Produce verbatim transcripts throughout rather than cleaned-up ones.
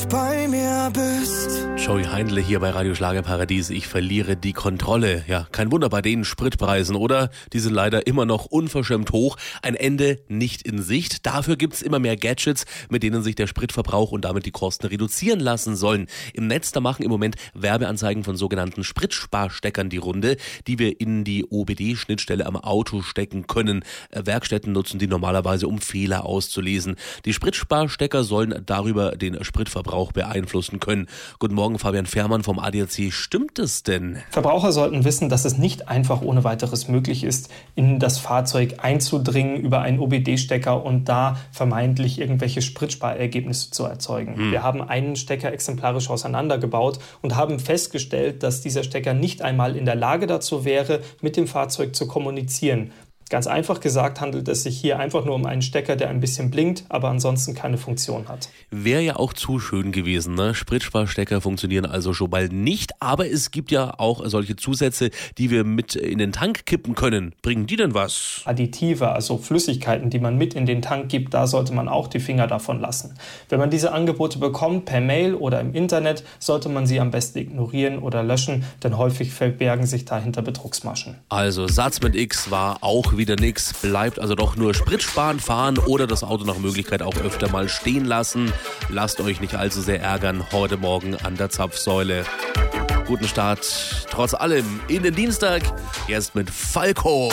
nicht bei mir bist. Joey Heindle hier bei Radio Schlagerparadies. Ich verliere die Kontrolle. Ja, kein Wunder bei den Spritpreisen, oder? Die sind leider immer noch unverschämt hoch. Ein Ende nicht in Sicht. Dafür gibt's immer mehr Gadgets, mit denen sich der Spritverbrauch und damit die Kosten reduzieren lassen sollen. Im Netz, da machen im Moment Werbeanzeigen von sogenannten Spritsparsteckern die Runde, die wir in die O B D-Schnittstelle am Auto stecken können. Werkstätten nutzen die normalerweise, um Fehler auszulesen. Die Spritsparstecker sollen darüber den Spritverbrauch beeinflussen können. Guten Morgen, Fabian Fährmann vom A D A C. Stimmt es denn? Verbraucher sollten wissen, dass es nicht einfach ohne weiteres möglich ist, in das Fahrzeug einzudringen über einen O B D-Stecker und da vermeintlich irgendwelche Spritsparergebnisse zu erzeugen. Hm. Wir haben einen Stecker exemplarisch auseinandergebaut und haben festgestellt, dass dieser Stecker nicht einmal in der Lage dazu wäre, mit dem Fahrzeug zu kommunizieren. Ganz einfach gesagt handelt es sich hier einfach nur um einen Stecker, der ein bisschen blinkt, aber ansonsten keine Funktion hat. Wäre ja auch zu schön gewesen, ne? Spritsparstecker funktionieren also schon bald nicht, aber es gibt ja auch solche Zusätze, die wir mit in den Tank kippen können. Bringen die denn was? Additive, also Flüssigkeiten, die man mit in den Tank gibt, da sollte man auch die Finger davon lassen. Wenn man diese Angebote bekommt, per Mail oder im Internet, sollte man sie am besten ignorieren oder löschen, denn häufig verbergen sich dahinter Betrugsmaschen. Also Satz mit X war auch wieder nix, bleibt also doch nur Sprit sparen, fahren oder das Auto nach Möglichkeit auch öfter mal stehen lassen. Lasst euch nicht allzu sehr ärgern heute Morgen an der Zapfsäule. Guten Start trotz allem in den Dienstag, jetzt mit Falco.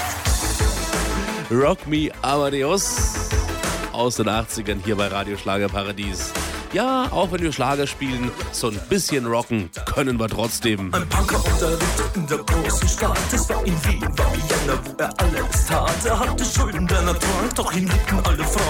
Rock Me Amadeus aus den achtzigern hier bei Radio Schlagerparadies. Ja, auch wenn wir Schlager spielen, so ein bisschen rocken können wir trotzdem. Ein Punker unterrichtet in der großen Stadt. Es war in Wien, war Vienna, wo er alles tat. Er hatte Schulden der Natur, doch ihn liebten alle Frauen.